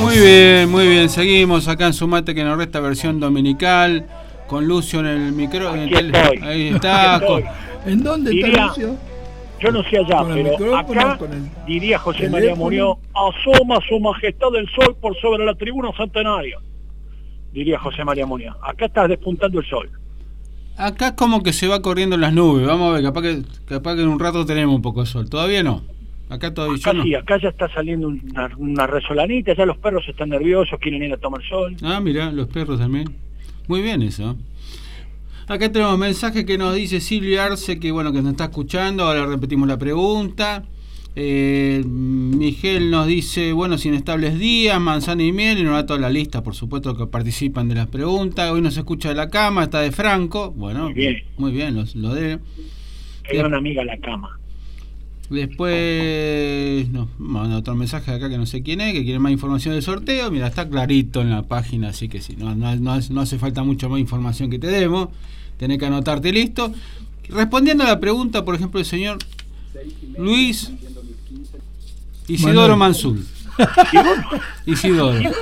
Muy bien. Seguimos acá en Sumate que nos resta versión dominical. Con Lucio en el micro. Ahí está. ¿En dónde está Lucio? Yo no sé allá, pero acá diría José María Muñoz: asoma su majestad el sol por sobre la tribuna centenaria. Diría José María Muñoz. Acá está despuntando el sol. Acá como que se va corriendo las nubes. Vamos a ver, capaz que en un rato tenemos un poco de sol. Todavía no. Acá no. Sí, acá ya está saliendo una resolanita, ya los perros están nerviosos, quieren ir a tomar sol. Ah, mirá, los perros también. Muy bien eso. Acá tenemos un mensaje que nos dice Silvia Arce, que bueno, que nos está escuchando. Ahora repetimos la pregunta. Miguel nos dice, buenos inestables días, manzana y miel, y nos da toda la lista, por supuesto, que participan de las preguntas. Hoy nos escucha de la cama, está de Franco. Bueno, muy bien, lo de... Era una amiga a la cama. Después nos manda otro mensaje de acá que no sé quién es, que quiere más información del sorteo. Mira, está clarito en la página, así que sí, no hace falta mucha más información que te demos. Tenés que anotarte listo. Respondiendo a la pregunta, por ejemplo, del señor Luis Isidoro Mansur. Isidoro.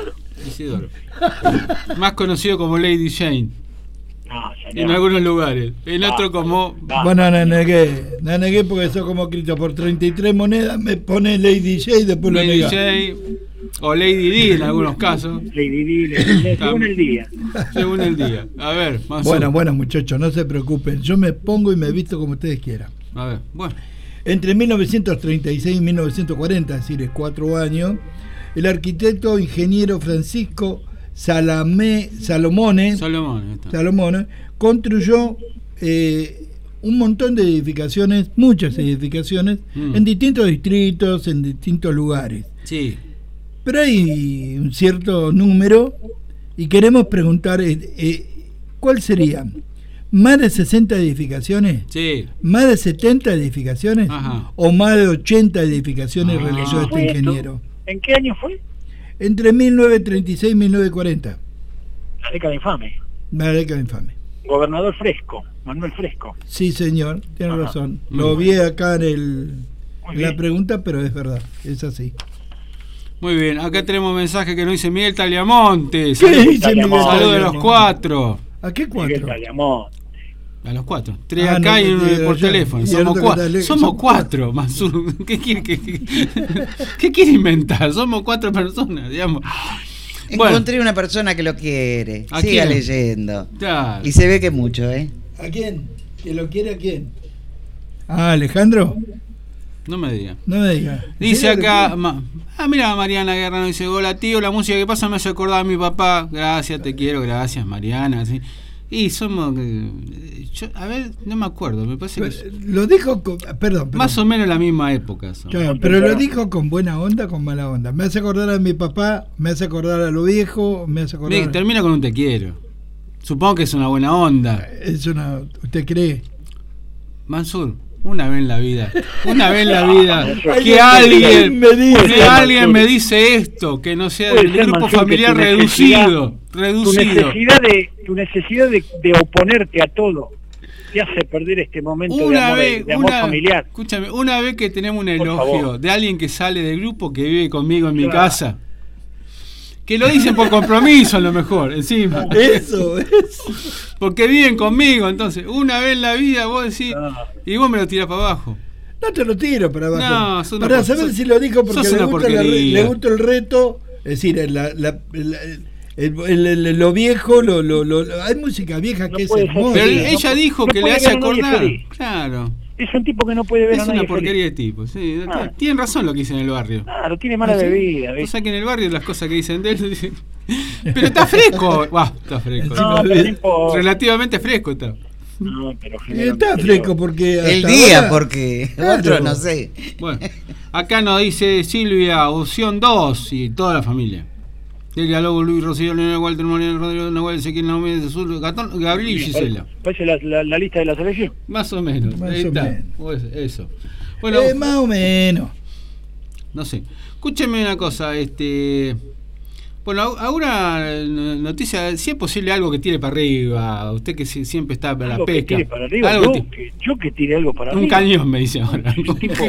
Más conocido como Lady Jane. En algunos lugares, en otros como... Bueno, no negué porque eso como escrito por 33 monedas, me pone Lady J y después lo nega. Lady J o Lady D en algunos casos. Lady D, según el día. Según el día. A ver, más o menos. Bueno, muchachos, no se preocupen, yo me pongo y me visto como ustedes quieran. A ver, bueno. Entre 1936 y 1940, es decir, 4 años, el arquitecto ingeniero Francisco Salomone construyó un montón de edificaciones, muchas edificaciones, en distintos distritos, en distintos lugares. Sí. Pero hay un cierto número y queremos preguntar, ¿cuál serían? ¿Más de 60 edificaciones? Sí. ¿Más de 70 edificaciones? Ajá. ¿O más de 80 edificaciones realizó este ingeniero? ¿En qué año fue? Entre 1936 y 1940. La década infame. La década infame. Gobernador Fresco, Manuel Fresco. Sí, señor, tiene razón. Lo vi acá en la pregunta, pero es verdad, es así. Muy bien, acá tenemos un mensaje que nos dice Miguel Taliamonte. ¿Qué dice Miguel? Saludos de los 4. ¿A qué 4? A los 4. 3 acá y uno por teléfono. Somos 4, Mansur. ¿Qué quiere inventar? Somos 4 personas, digamos. Encontré una persona que lo quiere. Siga leyendo. Claro. Y se ve que mucho, ¿eh? ¿A quién? ¿Que lo quiere a quién? ¿A Alejandro? No me diga. ¿Sí, Dice acá, mira, Mariana Guerra nos dice, hola tío, la música que pasa me hace acordar a mi papá. Gracias, te quiero, gracias Mariana. ¿Sí? Y somos, a ver, no me acuerdo, me parece que... Lo dijo perdón. Más o menos la misma época. Claro, pero lo dijo con buena onda, con mala onda. Me hace acordar a mi papá, me hace acordar a lo viejo, me hace acordar... Termina con un te quiero. Supongo que es una buena onda. ¿Usted cree? Mansur, una vez en la vida que alguien me dice esto, que no sea del grupo familiar reducido. Tu necesidad de oponerte a todo te hace perder este momento de amor familiar. Escúchame, una vez que tenemos un elogio de alguien que sale del grupo, que vive conmigo en mi casa, que lo dicen por compromiso a lo mejor, encima. Eso. Porque viven conmigo, entonces, una vez en la vida vos decís, y vos me lo tirás para abajo. No te lo tiro para abajo. No, para saber si lo dijo porque le gusta el reto, es decir, lo viejo, hay música vieja que es hermosa. Pero ella dijo que le hace acordar. Claro. Es un tipo que no puede ver a nadie. Es una porquería de tipo, sí. Tienen razón lo que dicen en el barrio. Claro, tiene mala bebida. O sea que en el barrio las cosas que dicen de él... Pero está fresco. Está fresco. No, pero relativamente fresco está. No, pero está fresco porque... El día, porque otro no sé. Bueno, acá nos dice Silvia, opción 2 y toda la familia. Delia Lobo, Luis Rocío, Leonel, Walter Moreno, Rodrigo Nahuel, Ezequiel Naomi de Sur, Gabriel y Gisela. ¿Parece la lista de la selección? Más o menos. Eso. Bueno, más o menos. No sé. Escúcheme una cosa, Bueno, alguna noticia, si es posible algo que tire para arriba, usted que siempre está para la pesca. Que tire para arriba, yo que tire algo para arriba. Un cañón, me dice ahora. Un tipo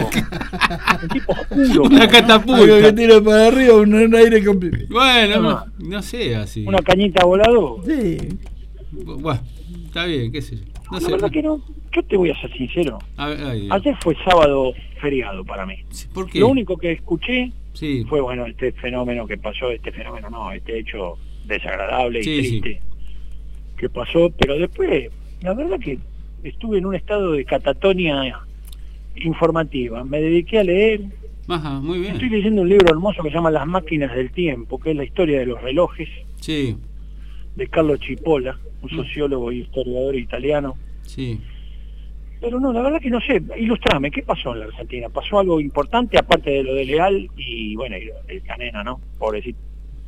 oscuro. Una catapulta. Algo que tire para arriba, un aire completo. Bueno, no sé, así. Una cañita volador. Sí. Bueno, está bien, qué sé yo. No la sé. verdad que no. Yo te voy a ser sincero. Ayer fue sábado feriado para mí. ¿Por qué? Lo único que escuché sí. fue, bueno, este fenómeno que pasó, este hecho desagradable y triste que pasó, pero después, la verdad que estuve en un estado de catatonia informativa. Me dediqué a leer. Ajá, muy bien. Estoy leyendo un libro hermoso que se llama Las máquinas del tiempo, que es la historia de los relojes. Sí. De Carlo Cipolla, un sociólogo y historiador italiano. Sí. Pero no, la verdad que no sé, ilustrame, ¿qué pasó en la Argentina? ¿Pasó algo importante aparte de lo de Leal y, bueno, el Canena, ¿no? Pobrecito.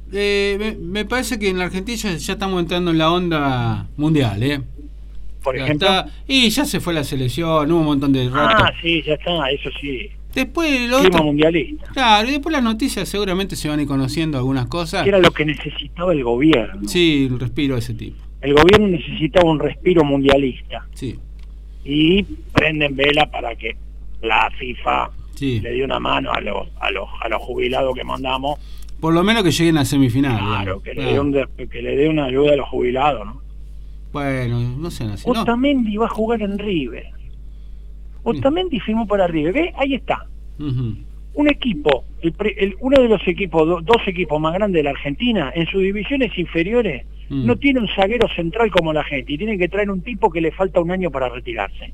Me parece que en la Argentina ya estamos entrando en la onda mundial, ¿eh? Por ejemplo. Y ya se fue la selección, hubo un montón de rato. Sí, ya está, eso sí. Después lo clima mundialista. Claro, y después las noticias seguramente se van a ir conociendo algunas cosas. Que era lo que necesitaba el gobierno. Sí, un respiro de ese tipo. El gobierno necesitaba un respiro mundialista. Sí. Y prenden vela para que la FIFA le dé una mano a los jubilados que mandamos. Por lo menos que lleguen a semifinal. Claro, que le dé una ayuda a los jubilados, ¿no? Bueno, no sé. Otamendi va a jugar en River. Otamendi firmó para River. ¿Ves? Ahí está. Un equipo, uno de los equipos, dos equipos más grandes de la Argentina, en sus divisiones inferiores, no tiene un zaguero central como la gente, y tienen que traer un tipo que le falta un año para retirarse.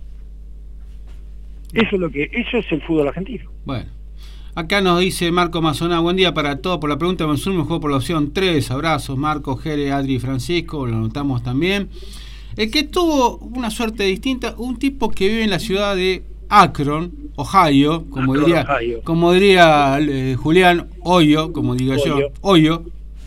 Eso es el fútbol argentino. Bueno, acá nos dice Marco Mazona, buen día para todos. Por la pregunta de Mansur, me juego por la opción 3. Abrazos, Marco, Jere, Adri y Francisco, lo notamos también. El que tuvo una suerte distinta, un tipo que vive en la ciudad de Akron, Ohio, como diría Julián, Hoyo, como digo yo, Hoyo,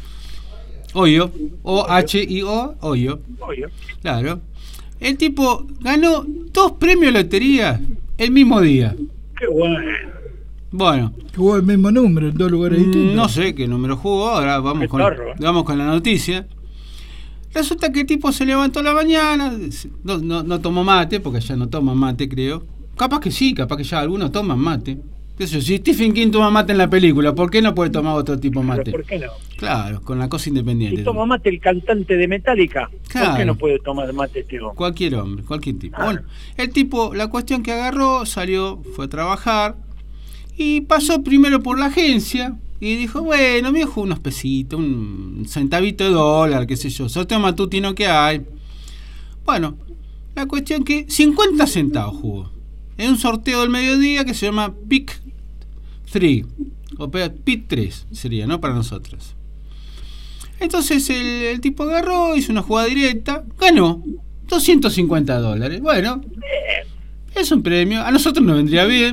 O-H-I-O, Hoyo. Claro. El tipo ganó 2 premios de lotería el mismo día. Qué bueno. Bueno. Jugó el mismo número en 2 lugares distintos. No sé qué número jugó, ahora vamos con la noticia. Resulta que el tipo se levantó a la mañana, no tomó mate, porque ya no toman mate, creo. Capaz que sí, capaz que ya algunos toman mate. Si Stephen King toma mate en la película, ¿por qué no puede tomar otro tipo de mate? ¿Por qué no? Claro, con la cosa independiente. Si toma mate el cantante de Metallica, claro. ¿Por qué no puede tomar mate este hombre? Cualquier hombre, cualquier tipo. Bueno, el tipo, la cuestión que agarró, salió, fue a trabajar y pasó primero por la agencia y dijo, bueno, me dejo unos pesitos, un centavito de dólar, qué sé yo, sorteo matutino que hay. Bueno, la cuestión que 50 centavos jugó en un sorteo del mediodía que se llama Pick 3 o Pick 3 sería, ¿no? Para nosotros. Entonces el tipo agarró, hizo una jugada directa, ganó $250. Bueno, es un premio, a nosotros nos vendría bien.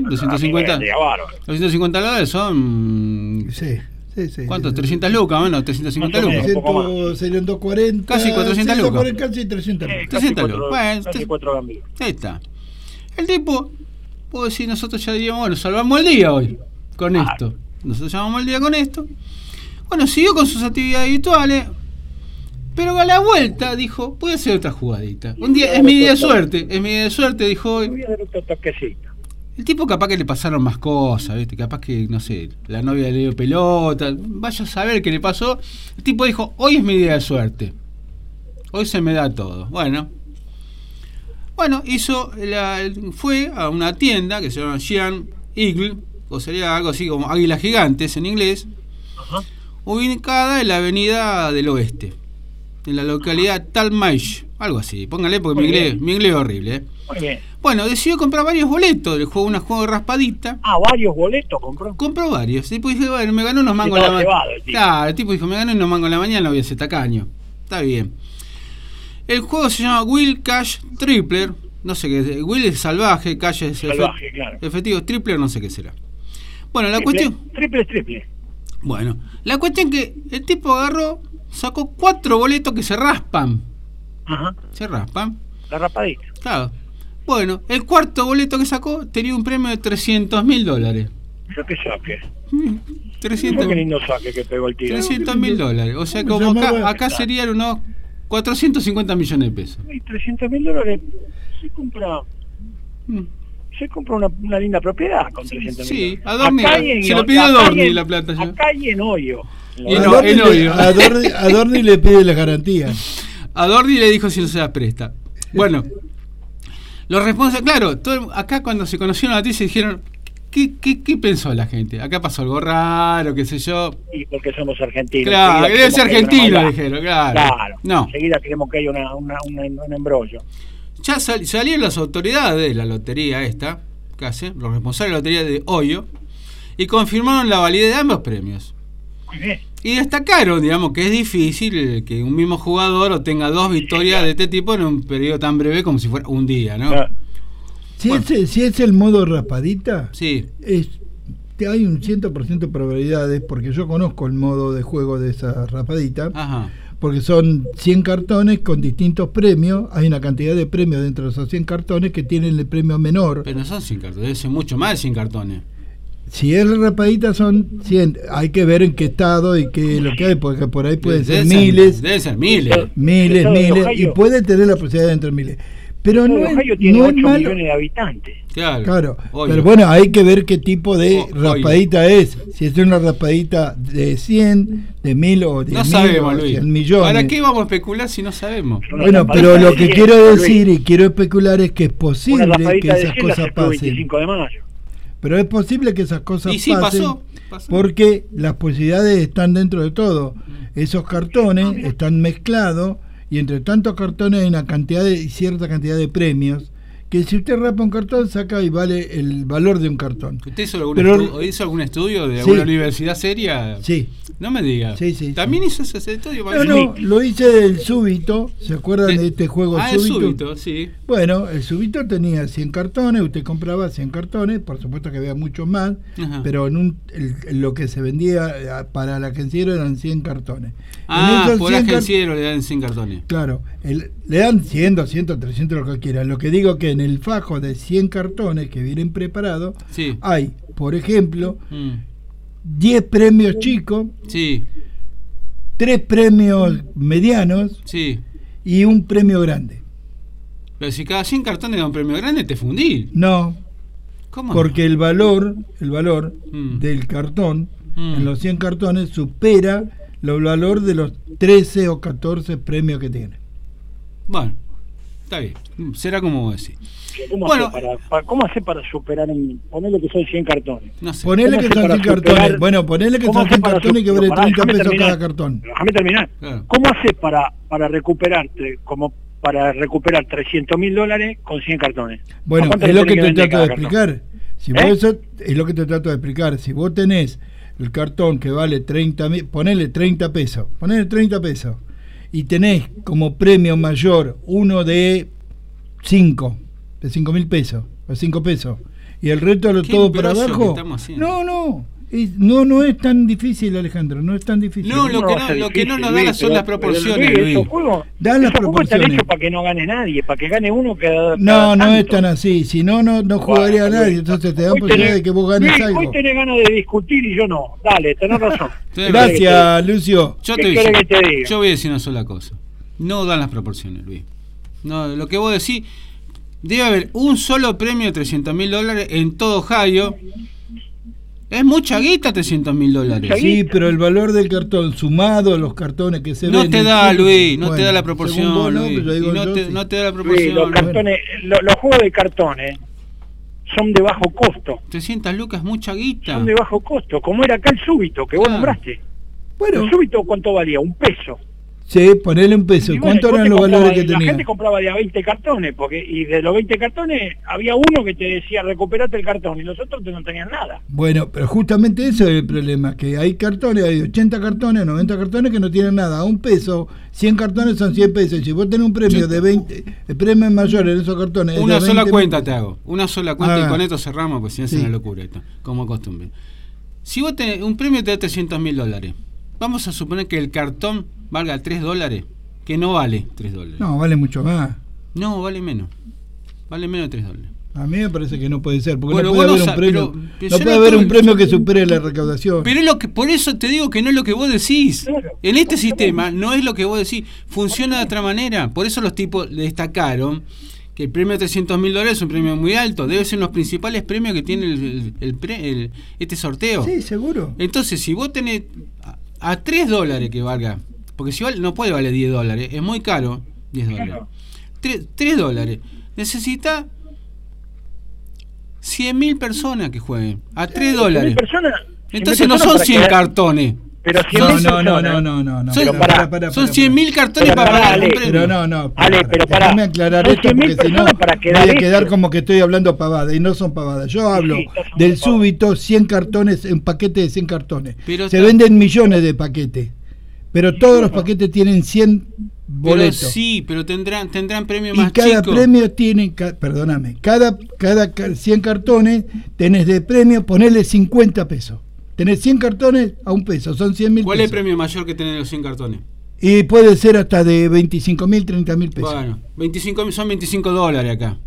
$250 son sí. ¿Cuánto? 300 lucas, bueno, 350 lucas. Serían 240. Casi 400 lucas. Casi 300 lucas. 300 lucas. Bueno, casi 4 gambitos. Ahí está. El tipo, puedo decir, nosotros ya diríamos, bueno, salvamos el día hoy con esto. Nosotros salvamos el día con esto. Bueno, siguió con sus actividades habituales, pero a la vuelta dijo, voy a hacer otra jugadita. Un día, es mi día de suerte, dijo hoy. Voy a dar otro toquecito. El tipo capaz que le pasaron más cosas, ¿viste? Capaz que, no sé, la novia le dio pelota, vaya a saber qué le pasó. El tipo dijo, hoy es mi día de suerte. Hoy se me da todo. Bueno, fue a una tienda que se llama Giant Eagle, o sería algo así como Águilas Gigantes en inglés, ubicada en la avenida del Oeste, en la localidad Talmadge, algo así. Póngale porque mi inglés es horrible, ¿eh? Muy bien. Bueno, decidió comprar varios boletos del juego, una juego de raspadita. ¿Varios boletos compró? Compró varios. El tipo dijo, bueno, me ganó unos mangos en la mañana. Claro, el tipo dijo, me ganó unos mangos en la mañana, voy a hacer tacaño. Está bien. El juego se llama Will Cash Tripler. No sé qué es. Will es salvaje, Cash es salvaje, claro. Efectivo, Tripler no sé qué será. Bueno, la cuestión... Triple. Bueno, la cuestión que el tipo agarró, sacó 4 boletos que se raspan. Se raspan. La raspadita. Claro. Bueno, el cuarto boleto que sacó tenía un premio de $300.000. Yo qué saqué. 300. Qué lindo saque que pegó el tiro. $300.000. O sea, como acá serían unos 450 millones de pesos. Y $300.000 se compra. Se compra una linda propiedad con $300.000. Sí, se lo pide a Adorni la plata. Acá y en Hoyo. Adorni le pide la garantía. Adorni le dijo si no se la presta. Bueno, los responsables, claro, acá cuando se conoció la noticia dijeron, ¿qué pensó la gente? Acá pasó algo raro, qué sé yo. Y porque somos argentinos. Claro, debe ser argentino, dijeron, claro. No. Enseguida creemos que hay un embrollo. Ya salieron las autoridades de la lotería esta, casi, los responsables de la lotería de Hoyo, y confirmaron la validez de ambos premios. Muy bien. Y destacaron, digamos, que es difícil que un mismo jugador obtenga 2 victorias de este tipo en un periodo tan breve como si fuera un día, ¿no? Si es el modo raspadita, sí. Hay un 100% de probabilidades, porque yo conozco el modo de juego de esa raspadita. Ajá. Porque son 100 cartones con distintos premios. Hay una cantidad de premios dentro de esos 100 cartones que tienen el premio menor. Pero no son 100 cartones, debe ser mucho más de 100 cartones. Si es la raspadita son 100. Hay que ver en qué estado y qué es lo que hay, porque por ahí pueden ser miles. Deben ser miles. Miles, y puede tener la posibilidad de entrar miles. Pero Ohio tiene 8 millones de habitantes. Claro. Pero bueno, hay que ver qué tipo de raspadita es. Si es una raspadita de 100, de 1000 o de 100 millones. ¿Para qué vamos a especular si no sabemos? Bueno, pero lo que quiero decir y quiero especular es que es posible que esas cosas pasen. 25 de mayo. Pero es posible que esas cosas pasen. Pasó. Porque las posibilidades están dentro de todo. Esos cartones están mezclados. Y entre tantos cartones hay una cierta cantidad de premios que si usted rapa un cartón saca y vale el valor de un cartón. ¿Usted hizo algún estudio de alguna universidad seria? Sí. No me diga. Sí. ¿También hizo ese estudio? No, lo hice del Súbito. ¿Se acuerdan de este juego Súbito? El Súbito, sí. Bueno, el Súbito tenía 100 cartones, usted compraba 100 cartones, por supuesto que había muchos más, pero lo que se vendía para la agenciero eran 100 cartones. Por agenciero le dan 100 cartones. Claro, le dan 100, 200, 300, lo que quieran. Lo que digo que en el fajo de 100 cartones que vienen preparados, hay, por ejemplo, 10 premios chicos, 3 premios medianos y un premio grande. Pero si cada 100 cartones da un premio grande, te fundí. No. ¿Cómo? Porque el valor del cartón en los 100 cartones supera el valor de los 13 o 14 premios que tiene. Bueno, está bien. Será como vos decís. ¿Cómo hace para superar ponerle que son 100 cartones? No sé. Ponele que son 100 cartones. Bueno, ponele que son 100 cartones y que vale 30 pesos cada cartón. Déjame terminar. Claro. ¿Cómo hace para recuperarte, para recuperar $300.000 con 100 cartones? Bueno, es lo que te trato de explicar. Si vos es lo que te trato de explicar. Si vos tenés el cartón que vale 30.000, ponele 30 pesos, y tenés como premio mayor uno de 5.000 pesos, o 5 pesos, y el resto lo todo para abajo. No es tan difícil, Alejandro, no es tan difícil. No, lo que no nos dan son las proporciones, Luis. Dan las proporciones. Están hechos para que no gane nadie, para que gane uno No es tan así, si no jugaría nadie, entonces te dan posibilidad de que vos ganes algo. Hoy tenés ganas de discutir y yo no. Dale, tenés razón. Gracias, Lucio. Yo voy a decir una sola cosa. No dan las proporciones, Luis. No, lo que vos decís, debe haber un solo premio de $300.000 en todo Ohio. Es mucha guita, $300.000. Sí, pero el valor del cartón sumado a los cartones que se ven. No te da, Luis, no te da la proporción. No te da la proporción. Los cartones, los juegos de cartones son de bajo costo. 300 lucas, mucha guita. Son de bajo costo, como era acá el Súbito, que vos nombraste. Bueno. ¿El Súbito cuánto valía? $1. Sí, ponele un peso. ¿Cuántos eran los valores que tenía? La gente compraba de a 20 cartones, y de los 20 cartones había uno que te decía recuperate el cartón y los otros no tenían nada. Bueno, pero justamente eso es el problema, que hay cartones, hay 80 cartones, 90 cartones que no tienen nada. A $1, 100 cartones son 100 pesos. Si vos tenés un premio de 20, el premio mayor en esos cartones. Una sola cuenta te hago, una sola cuenta y con esto cerramos, pues si no es una locura esto, como acostumbre. Si vos tenés un premio te da $300.000, vamos a suponer que el cartón valga $3, que no vale $3. No, vale mucho más. No, vale menos. Vale menos de $3. A mí me parece que no puede ser, porque no puede haber un premio, no puede haber un premio que supere la recaudación. Pero es lo que, por eso te digo que no es lo que vos decís. En este sistema no es lo que vos decís, funciona de otra manera. Por eso los tipos destacaron que el premio de $300.000 es un premio muy alto, debe ser uno de los principales premios que tiene este sorteo. Sí, seguro. Entonces, si vos tenés a $3 que valga, porque si no puede valer $10, es muy caro, $10. $3. Necesita 100.000 personas que jueguen a $3. Entonces no son 100 cartones. Pero no. Son 100.000 cartones para pagar un premio. Pero no. Déjame aclarar esto, porque si no voy a quedar como que estoy hablando pavada, y no son pavadas. Yo hablo del súbito, 100 cartones, un paquete de 100 cartones. Se venden millones de paquetes, pero todos los paquetes tienen 100 boletos. Pero sí, pero tendrán premios más chicos. Y cada premio tiene, perdóname, cada 100 cartones tenés de premio, ponele 50 pesos. Tenés 100 cartones a $1, son 100.000 ¿Cuál pesos. es el premio mayor que tenés los 100 cartones? Y puede ser hasta de 25.000, 30.000 pesos. Bueno, son $25 acá.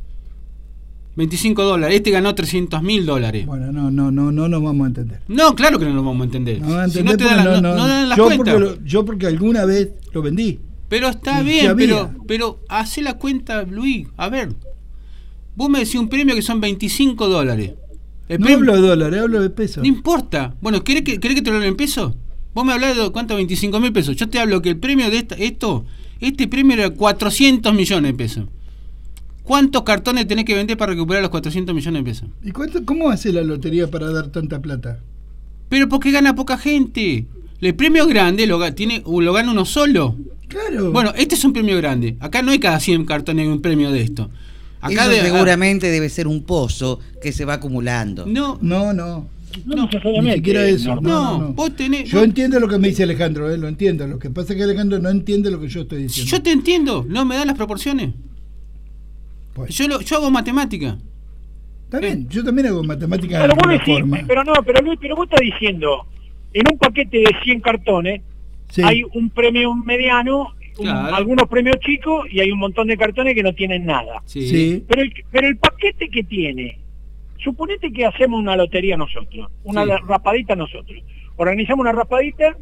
$25. Este ganó $300.000. Bueno, no nos vamos a entender. No, claro que no nos vamos a entender. No si no te dan las cuentas. Yo porque alguna vez lo vendí. Pero está bien, pero hacé la cuenta, Luis. A ver, vos me decís un premio que son $25. No hablo de dólares, hablo de pesos. No importa. Bueno, ¿querés que te lo hable en pesos? Vos me hablás de cuánto, 25.000 pesos. Yo te hablo que el premio de este premio era 400 millones de pesos. ¿Cuántos cartones tenés que vender para recuperar los 400 millones de pesos? ¿Y cómo hace la lotería para dar tanta plata? Pero porque gana poca gente. El premio grande lo gana uno solo. Claro. Bueno, este es un premio grande. Acá no hay cada 100 cartones un premio de esto. Acá seguramente debe ser un pozo que se va acumulando. No. necesariamente. Ni siquiera eso. No. Vos tenés, yo entiendo lo que me dice Alejandro, lo entiendo. Lo que pasa es que Alejandro no entiende lo que yo estoy diciendo. Yo te entiendo, no me dan las proporciones. Pues. Yo hago matemática. Está bien, yo también hago matemática de alguna forma. Pero Luis, vos estás diciendo, en un paquete de 100 cartones, hay un premio mediano, algunos premios chicos, y hay un montón de cartones que no tienen nada. Sí. Pero el paquete que tiene, suponete que hacemos una lotería nosotros, una rapadita nosotros. Organizamos una rapadita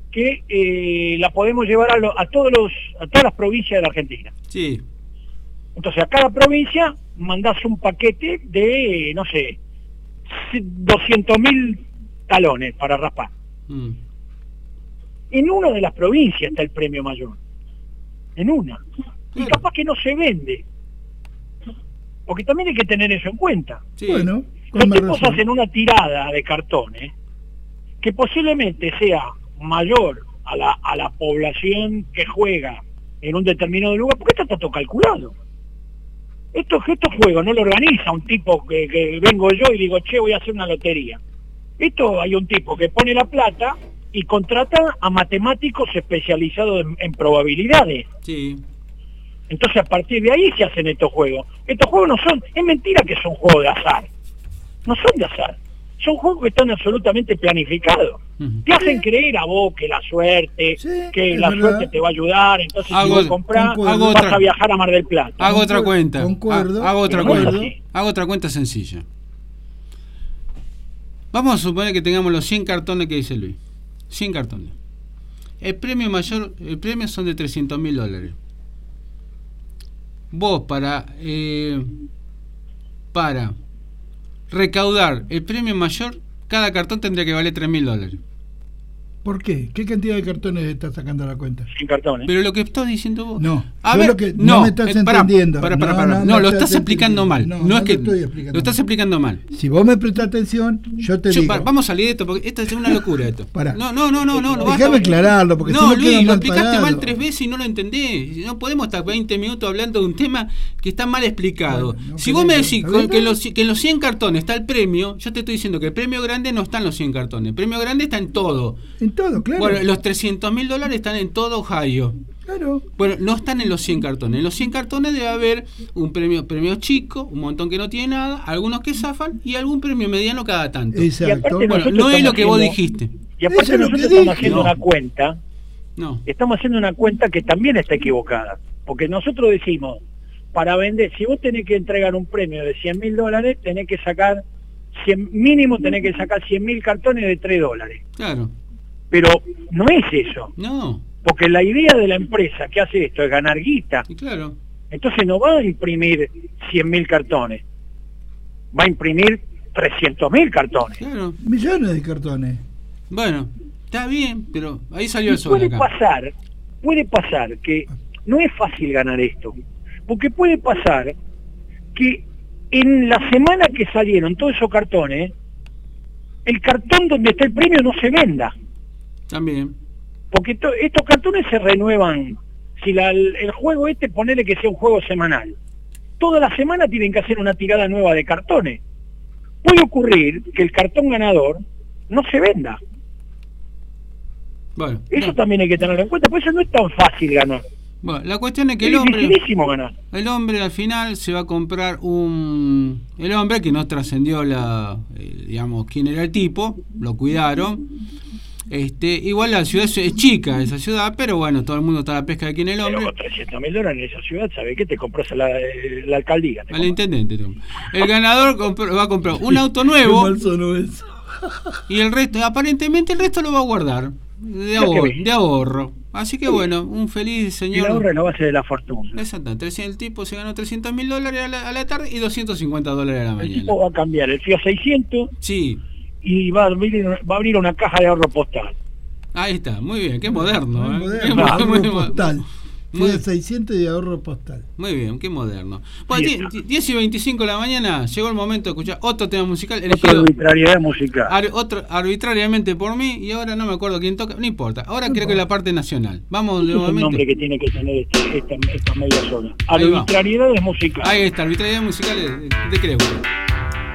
que la podemos llevar a todas las provincias de la Argentina. Sí. Entonces a cada provincia mandás un paquete de, no sé, 200.000 talones para raspar. En una de las provincias está el premio mayor. En una. Y capaz que no se vende. Porque también hay que tener eso en cuenta. Sí. Bueno, los tipos hacen una tirada de cartones que posiblemente sea mayor a la población que juega en un determinado lugar, porque esto está todo calculado. Estos juegos no lo organiza un tipo que vengo yo y digo, che, voy a hacer una lotería. Esto hay un tipo que pone la plata y contrata a matemáticos especializados en probabilidades. Sí. Entonces a partir de ahí se hacen estos juegos. Estos juegos no son, es mentira que son juegos de azar. No son de azar. Son juegos que están absolutamente planificados. Te hacen creer a vos que la suerte, suerte te va a ayudar, entonces si vos comprás, vas a viajar a Mar del Plata. Hago otra cuenta. Hago otra cuenta sencilla. Vamos a suponer que tengamos los 100 cartones que dice Luis. 100 cartones. El premio son de $300.000. Vos para recaudar el premio mayor, cada cartón tendría que valer $3.000. ¿Por qué? ¿Qué cantidad de cartones estás sacando a la cuenta? 100 cartones. Pero lo que estás diciendo vos. No, no me estás entendiendo. No, lo estás explicando mal. No es que lo estás explicando mal. Si vos me prestás atención, yo te digo. Vamos a salir de esto, porque esto es una locura esto. No. Déjame aclararlo, porque no, Luis, lo explicaste mal 3 veces y no lo entendés. No podemos estar 20 minutos hablando de un tema que está mal explicado. Bueno, si vos me decís que en los 100 cartones está el premio, yo te estoy diciendo que el premio grande no está en los 100 cartones. El premio grande está en todo. Todo, claro. Bueno, los $300.000 están en todo Ohio. Claro. Bueno, no están en los 100 cartones. En los 100 cartones debe haber un premio chico, un montón que no tiene nada, algunos que zafan y algún premio mediano cada tanto. Exacto. Bueno, no es lo que vos dijiste. Y aparte nosotros estamos haciendo una cuenta. Estamos haciendo una cuenta que también está equivocada. Porque nosotros decimos, para vender, si vos tenés que entregar un premio de $100.000, tenés que sacar mínimo tenés que sacar 100.000 cartones de $3. Claro. Pero no es eso. No. Porque la idea de la empresa que hace esto es ganar guita. Y claro. Entonces no va a imprimir 100.000 cartones. Va a imprimir 300.000 cartones. Claro. Millones de cartones. Bueno, está bien, pero ahí salió el sol acá. Puede pasar que no es fácil ganar esto. Porque puede pasar que en la semana que salieron todos esos cartones, el cartón donde está el premio no se venda. También. Porque estos cartones se renuevan. Si el juego ponele que sea un juego semanal. Toda la semana tienen que hacer una tirada nueva de cartones. Puede ocurrir que el cartón ganador no se venda. Bueno, eso también hay que tenerlo en cuenta, por eso no es tan fácil ganar. Bueno, la cuestión es que el hombre al final se va a comprar el hombre que no trascendió digamos, quién era el tipo, lo cuidaron. Igual la ciudad es chica, esa ciudad, pero bueno, todo el mundo está a la pesca de quién es el hombre. Pero con $300.000 en esa ciudad, ¿sabes qué? Te compras a la alcaldía. Al intendente. El ganador va a comprar un auto nuevo. Y el resto, aparentemente el resto lo va a guardar de ahorro. Así que bueno, un feliz señor. El ahorro es la base de la fortuna. Exacto, el tipo se ganó $300.000 a la tarde y $250 a la mañana. El tipo va a cambiar el FIA 600. Sí. Y va a abrir una caja de ahorro postal. Ahí está, muy bien, qué moderno. Ahorro postal. FIA 600 y ahorro postal. Muy bien, qué moderno. Bueno, 10:25 de la mañana, llegó el momento de escuchar otro tema musical. Otra arbitrariedad musical. Arbitrariamente por mí, y ahora no me acuerdo quién toca, no importa. Ahora creo que la parte nacional. Vamos de momento. Es el nombre que tiene que tener esta media zona. Arbitrariedades musicales. Ahí está, arbitrariedades musicales de Creu.